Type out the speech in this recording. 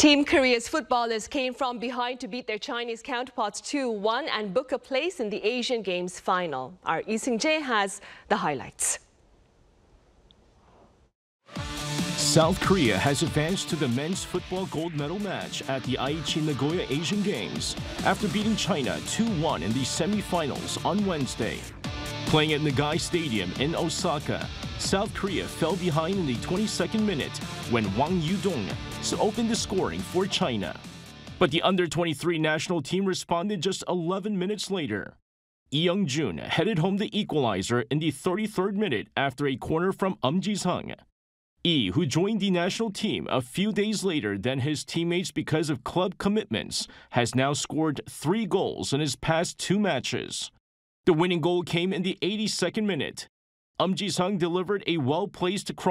Team Korea's footballers came from behind to beat their Chinese counterparts 2-1 and book a place in the Asian Games final. Our Lee Seung-jae has the highlights. South Korea has advanced to the men's football gold medal match at the Aichi Nagoya Asian Games after beating China 2-1 in the semi-finals on Wednesday. Playing at Nagai Stadium in Osaka, South Korea fell behind in the 22nd minute when Wang Yudong opened the scoring for China. But the under-23 national team responded just 11 minutes later. Lee Young-jun headed home the equalizer in the 33rd minute after a corner from Ji-sung. Lee, who joined the national team a few days later than his teammates because of club commitments, has now scored 3 goals in his past 2 matches. The winning goal came in the 82nd minute. Ji-sung delivered a well-placed cross